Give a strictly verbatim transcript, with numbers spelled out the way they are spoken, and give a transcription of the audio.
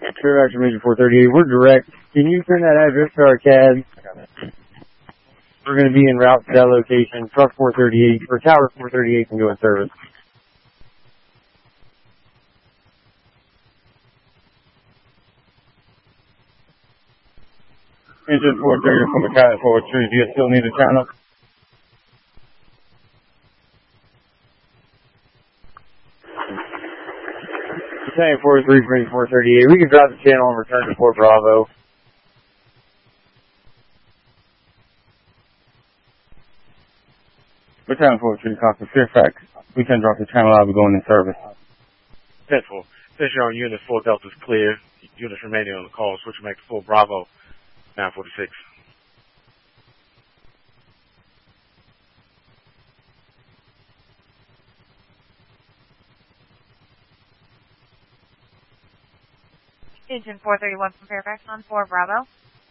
Fairfax Major four thirty-eight, we're direct. Can you send that address to our cab? We're going to be en route to that location. Truck four thirty-eight, or Tower four thirty-eight can go in service. Engine four thirty from the Cali four three, do you still need a channel? Battalion four three three four thirty-eight, we can drop the channel and return to Fort Bravo. Battalion four three, copy Fairfax. We can drop the channel, I'll be going in service. Central. Station on unit four Delta's clear. Units remaining on the call. Switch back to Fort Bravo, nine forty-six. Engine four thirty-one from Fairfax on four Bravo.